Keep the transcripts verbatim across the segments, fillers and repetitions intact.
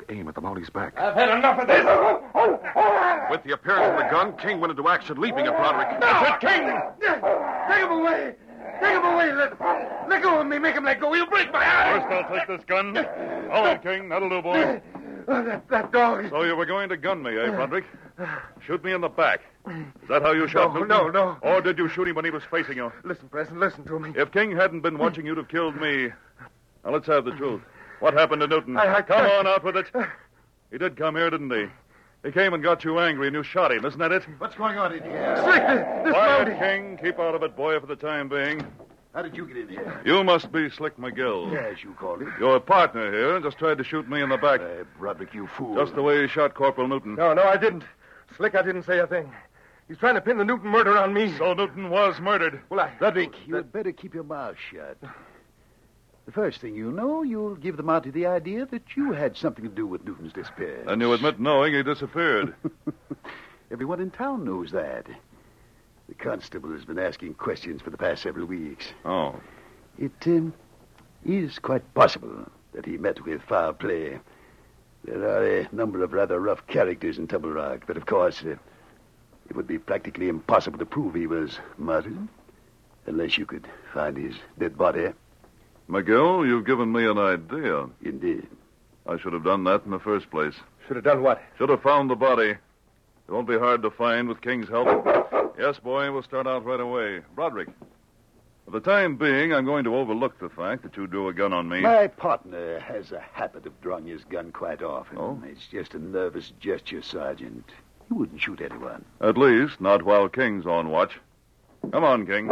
took aim at the Mounty's back. I've had enough of this. With the appearance of the gun, King went into action, leaping at Broderick. That's it, King! Take him away! Take him away! Let, let go of me. Make him let go. He'll break my arm. First, I'll take this gun. All right, King. That'll do, boy. Oh, that, that dog. So you were going to gun me, eh, Broderick? Shoot me in the back. Is that how you shot No, Newton? no, no. Or did you shoot him when he was facing you? Listen, Preston, listen to me. If King hadn't been watching, you'd have killed me. Now, let's have the truth. What happened to Newton? I- I come can't- on, out with it. He did come here, didn't he? He came and got you angry, and you shot him. Isn't that it? What's going on in here? Slick, this, this Quiet, Mounty. King. Keep out of it, boy, for the time being. How did you get in here? You must be Slick McGill. Yes, you called it. Your partner here just tried to shoot me in the back. Uh, Broderick, you fool. Just the way he shot Corporal Newton. No, no, I didn't. Slick, I didn't say a thing. He's trying to pin the Newton murder on me. So Newton was murdered. Well, I... Broderick, you had better keep your mouth shut. The first thing you know, you'll give the Mountie the idea that you had something to do with Newton's disappearance. And you admit knowing he disappeared. Everyone in town knows that. The constable has been asking questions for the past several weeks. Oh. It um, is quite possible that he met with foul play. There are a number of rather rough characters in Tumble Rock, but of course, uh, it would be practically impossible to prove he was murdered unless you could find his dead body. McGill, you've given me an idea. Indeed. I should have done that in the first place. Should have done what? Should have found the body. It won't be hard to find with King's help. Yes, boy, we'll start out right away. Broderick, for the time being, I'm going to overlook the fact that you drew a gun on me. My partner has a habit of drawing his gun quite often. Oh? It's just a nervous gesture, Sergeant. He wouldn't shoot anyone. At least, not while King's on watch. Come on, King.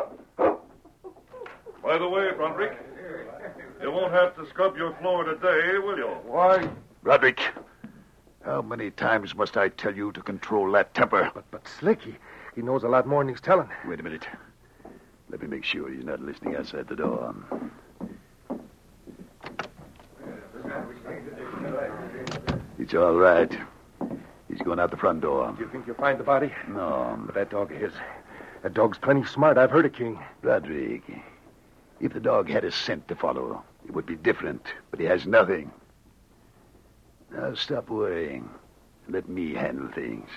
By the way, Broderick, you won't have to scrub your floor today, will you? Why? Broderick, how many times must I tell you to control that temper? But, but Slick, he, he knows a lot more than he's telling. Wait a minute. Let me make sure he's not listening outside the door. It's all right. He's going out the front door. Do you think you'll find the body? No. But that dog of his. That dog's plenty smart. I've heard of King. Broderick, if the dog had a scent to follow, it would be different. But he has nothing. Now stop worrying. Let me handle things.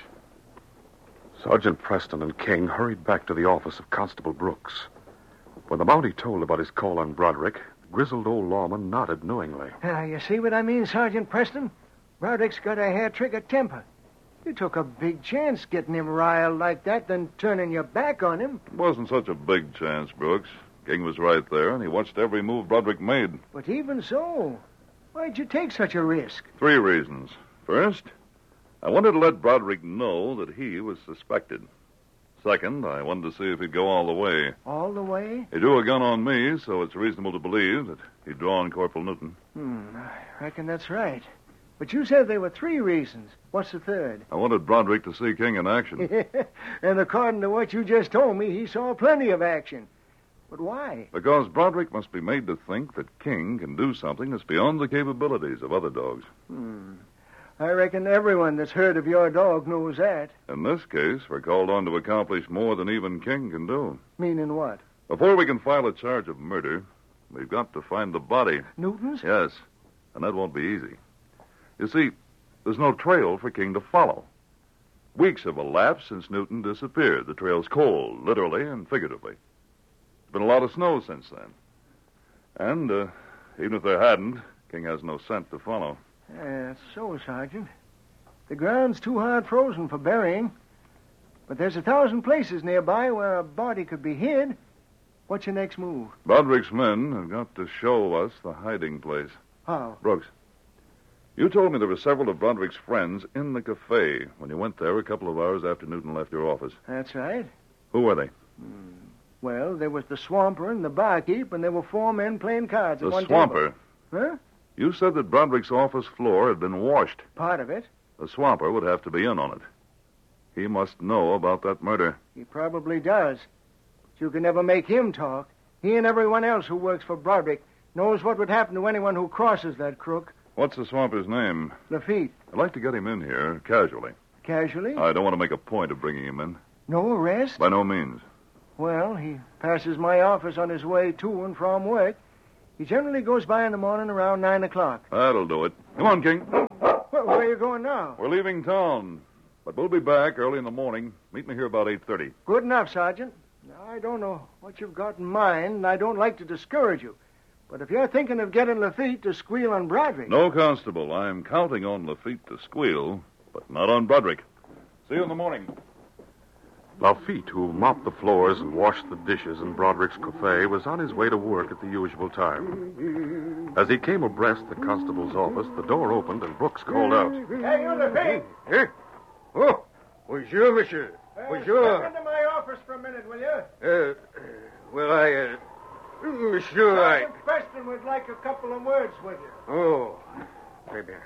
Sergeant Preston and King hurried back to the office of Constable Brooks. When the Mountie told about his call on Broderick, the grizzled old lawman nodded knowingly. Now, you see what I mean, Sergeant Preston? Broderick's got a hair-trigger temper. You took a big chance getting him riled like that, then turning your back on him. It wasn't such a big chance, Brooks. King was right there, and he watched every move Broderick made. But even so, why'd you take such a risk? Three reasons. First, I wanted to let Broderick know that he was suspected. Second, I wanted to see if he'd go all the way. All the way? He drew a gun on me, so it's reasonable to believe that he'd draw on Corporal Newton. Hmm, I reckon that's right. But you said there were three reasons. What's the third? I wanted Broderick to see King in action. And according to what you just told me, he saw plenty of action. But why? Because Broderick must be made to think that King can do something that's beyond the capabilities of other dogs. Hmm. I reckon everyone that's heard of your dog knows that. In this case, we're called on to accomplish more than even King can do. Meaning what? Before we can file a charge of murder, we've got to find the body. Newton's? Yes, and that won't be easy. You see, there's no trail for King to follow. Weeks have elapsed since Newton disappeared. The trail's cold, literally and figuratively. There's been a lot of snow since then. And uh, even if there hadn't, King has no scent to follow. Yeah, so, Sergeant. The ground's too hard frozen for burying. But there's a thousand places nearby where a body could be hid. What's your next move? Broderick's men have got to show us the hiding place. How? Brooks, you told me there were several of Broderick's friends in the cafe when you went there a couple of hours after Newton left your office. That's right. Who were they? Hmm. Well, there was the Swamper and the Barkeep, and there were four men playing cards at The one Swamper. table. Huh? You said that Broderick's office floor had been washed. Part of it. The Swamper would have to be in on it. He must know about that murder. He probably does. But you can never make him talk. He and everyone else who works for Broderick knows what would happen to anyone who crosses that crook. What's the Swamper's name? Lafitte. I'd like to get him in here, casually. Casually? I don't want to make a point of bringing him in. No arrest? By no means. Well, he passes my office on his way to and from work. He generally goes by in the morning around nine o'clock. That'll do it. Come on, King. Well, where are you going now? We're leaving town, but we'll be back early in the morning. Meet me here about eight thirty. Good enough, Sergeant. Now, I don't know what you've got in mind, and I don't like to discourage you. But if you're thinking of getting Lafitte to squeal on Broderick... No, Constable. I'm counting on Lafitte to squeal, but not on Broderick. See you in the morning. Lafitte, who mopped the floors and washed the dishes in Broderick's cafe, was on his way to work at the usual time. As he came abreast the constable's office, the door opened and Brooks called out. Hey, you, Lafitte! Huh? Oh, bonjour, monsieur. Bonjour. Step into my office for a minute, will you? Uh, well, I, uh, monsieur, I... Sergeant Preston would like a couple of words with you. Oh, très bien.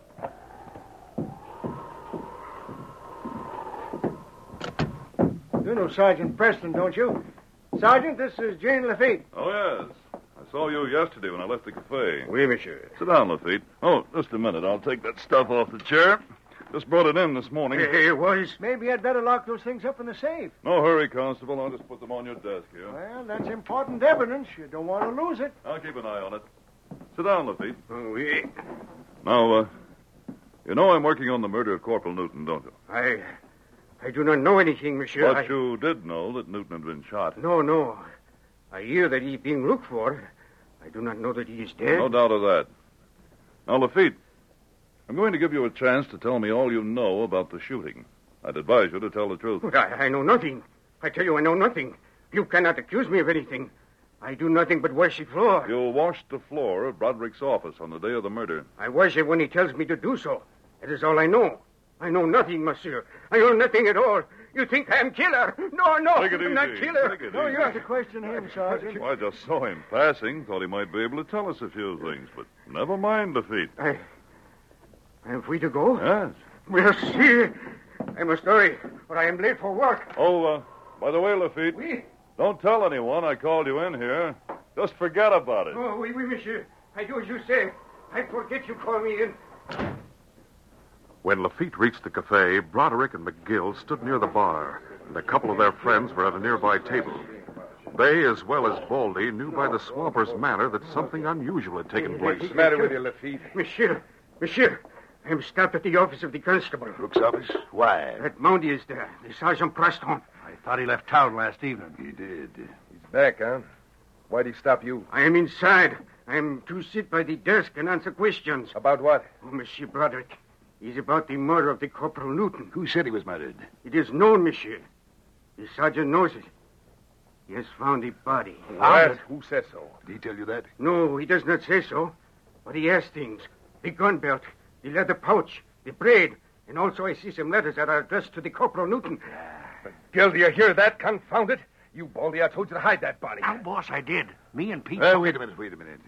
You know Sergeant Preston, don't you? Sergeant, this is Jane Lafitte. Oh, yes. I saw you yesterday when I left the cafe. Oui, monsieur. Sit down, Lafitte. Oh, just a minute. I'll take that stuff off the chair. Just brought it in this morning. Hey, was... Maybe I'd better lock those things up in the safe. No hurry, Constable. I'll just put them on your desk here. Well, that's important evidence. You don't want to lose it. I'll keep an eye on it. Sit down, Lafitte. Oh, oui. Now, uh, you know I'm working on the murder of Corporal Newton, don't you? I... I do not know anything, monsieur. But I... you did know that Newton had been shot. No, no. I hear that he's being looked for. I do not know that he is dead. No doubt of that. Now, Lafitte, I'm going to give you a chance to tell me all you know about the shooting. I'd advise you to tell the truth. I, I know nothing. I tell you, I know nothing. You cannot accuse me of anything. I do nothing but wash the floor. You washed the floor of Broderick's office on the day of the murder. I wash it when he tells me to do so. That is all I know. I know nothing, monsieur. I know nothing at all. You think I am killer? No, no, Take it I'm not easy. killer. Take it No, easy. you have to question him, Sergeant. Well, I just saw him passing. Thought he might be able to tell us a few things. But never mind, Lafitte. I... I am free to go? Yes. Merci. I must hurry, or I am late for work. Oh, uh, by the way, Lafitte, Oui. don't tell anyone I called you in here. Just forget about it. Oh, oui, oui, monsieur. I do as you say. I forget you call me in. When Lafitte reached the cafe, Broderick and McGill stood near the bar, and a couple of their friends were at a nearby table. They, as well as Baldy, knew by the swamper's manner that something unusual had taken place. What's the matter with you, Lafitte? Monsieur, monsieur, I am stopped at the office of the constable. Brooks' office? Why? That Moundy is there, the Sergeant Preston. I thought he left town last evening. He did. He's back, huh? Why'd he stop you? I am inside. I am to sit by the desk and answer questions. About what? Oh, Monsieur Broderick, it's about the murder of the Corporal Newton. Who said he was murdered? It is known, monsieur. The sergeant knows it. He has found the body. What? Who says so? Did he tell you that? No, he does not say so. But he has things. The gun belt, the leather pouch, the braid, and also I see some letters that are addressed to the Corporal Newton. Gil, do you hear that? Confound it. You, Baldy, I told you to hide that body. Now, boss, I did. Me and Pete... Uh, wait a minute, wait a minute.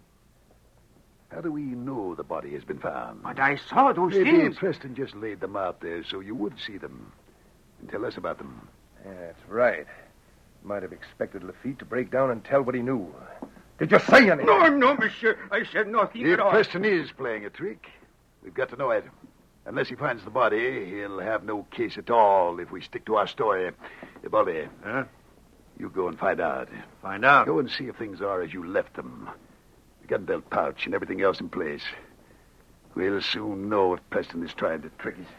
How do we know the body has been found? But I saw those Maybe things. Preston just laid them out there so you would see them and tell us about them. Yeah, that's right. Might have expected Lafitte to break down and tell what he knew. Did you say anything? No, no, monsieur. I said nothing If at all. Preston is playing a trick, we've got to know it. Unless he finds the body, he'll have no case at all if we stick to our story. Uh, Baldy, Huh? you go and find out. Find out. Go and see if things are as you left them. The gun belt pouch and everything else in place. We'll soon know if Preston is trying to trick us.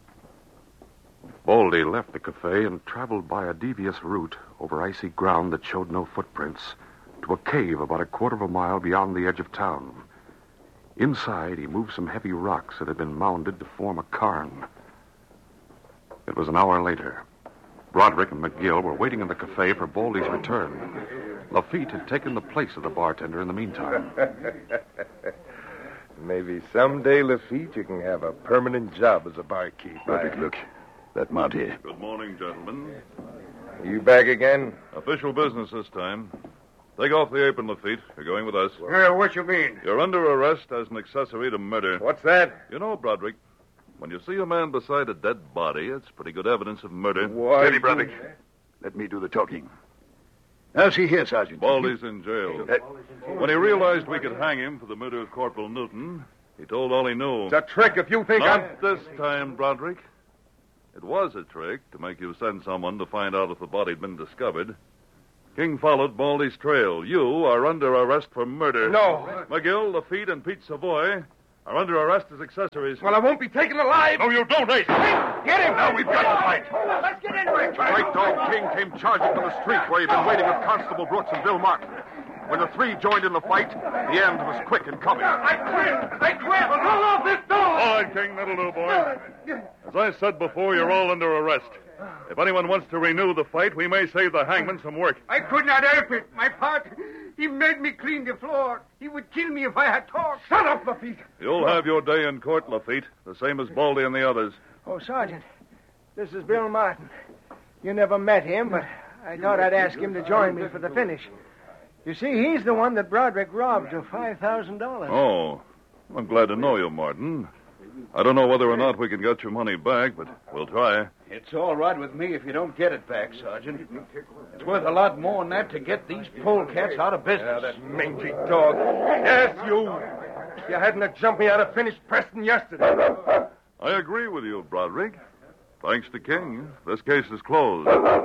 Baldy left the cafe and traveled by a devious route over icy ground that showed no footprints to a cave about a quarter of a mile beyond the edge of town. Inside, he moved some heavy rocks that had been mounded to form a cairn. It was an hour later. Broderick and McGill were waiting in the cafe for Baldy's return. Lafitte had taken the place of the bartender in the meantime. Maybe someday, Lafitte, you can have a permanent job as a barkeep. Broderick, look. That mount here. Good morning, gentlemen. You back again? Official business this time. Take off the apron, Lafitte. You're going with us. Uh, what you mean? You're under arrest as an accessory to murder. What's that? You know, Broderick, when you see a man beside a dead body, it's pretty good evidence of murder. Why? Steady, Broderick. Let me do the talking. Now, see here, Sergeant. Baldy's in jail. Uh, When he realized we could hang him for the murder of Corporal Newton, he told all he knew. It's a trick if you think I'm... Not this time, Broderick. It was a trick to make you send someone to find out if the body'd been discovered. King followed Baldy's trail. You are under arrest for murder. No. McGill, Lafitte, and Pete Savoy are under arrest as accessories. Well, I won't be taken alive. No, you don't, Ace. Get him! Now we've got to fight. Let's get into it. Great Dog King came charging from the street where he'd been waiting with Constable Brooks and Bill Martin. When the three joined in the fight, the end was quick in coming. I quit. I quit. Roll off this door. All right, King, that'll do, boy. As I said before, you're all under arrest. If anyone wants to renew the fight, we may save the hangman some work. I could not help it. My part, he made me clean the floor. He would kill me if I had talked. Shut up, Lafitte. You'll have your day in court, Lafitte, the same as Baldy and the others. Oh, Sergeant, this is Bill Martin. You never met him, but I thought I'd ask him to join me for the finish. You see, he's the one that Broderick robbed of five thousand dollars. Oh, I'm glad to know you, Martin. I don't know whether or not we can get your money back, but we'll try. It's all right with me if you don't get it back, Sergeant. It's worth a lot more than that to get these polecats out of business. Yeah, that mangy dog. Yes, you. If you hadn't have jumped me, I'd have finished Preston yesterday. I agree with you, Broderick. Thanks to King, this case is closed.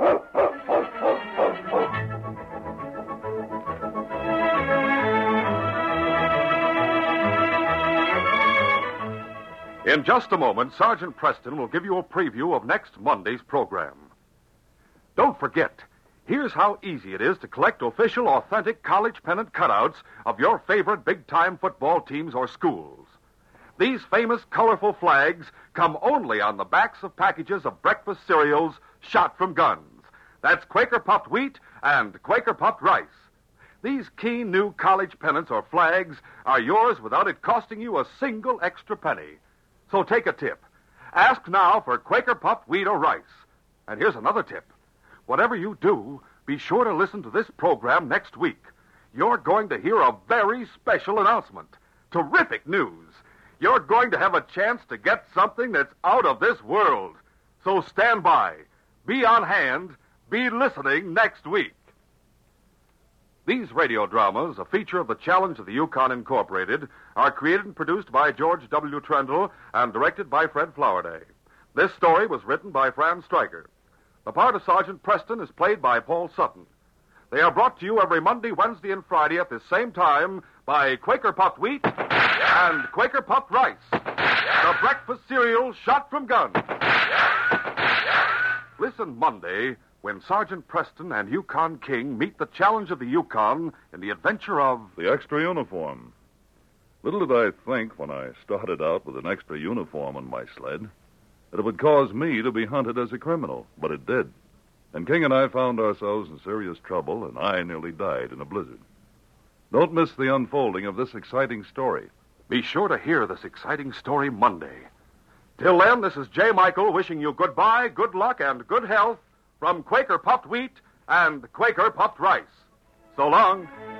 In just a moment, Sergeant Preston will give you a preview of next Monday's program. Don't forget, here's how easy it is to collect official, authentic college pennant cutouts of your favorite big-time football teams or schools. These famous colorful flags come only on the backs of packages of breakfast cereals shot from guns. That's Quaker Puffed Wheat and Quaker Puffed Rice. These keen new college pennants or flags are yours without it costing you a single extra penny. So take a tip. Ask now for Quaker Puffed Wheat or Rice. And here's another tip. Whatever you do, be sure to listen to this program next week. You're going to hear a very special announcement. Terrific news. You're going to have a chance to get something that's out of this world. So stand by. Be on hand. Be listening next week. These radio dramas, a feature of the Challenge of the Yukon Incorporated, are created and produced by George W. Trendle and directed by Fred Flowerday. This story was written by Fran Stryker. The part of Sergeant Preston is played by Paul Sutton. They are brought to you every Monday, Wednesday, and Friday at the same time by Quaker Puffed Wheat and Quaker Puffed Rice, the breakfast cereal shot from guns. Listen Monday when Sergeant Preston and Yukon King meet the Challenge of the Yukon in the adventure of... The extra uniform. Little did I think when I started out with an extra uniform on my sled that it would cause me to be hunted as a criminal, but it did. And King and I found ourselves in serious trouble, and I nearly died in a blizzard. Don't miss the unfolding of this exciting story. Be sure to hear this exciting story Monday. Till then, this is J. Michael wishing you goodbye, good luck, and good health from Quaker Puffed Wheat and Quaker Puffed Rice. So long.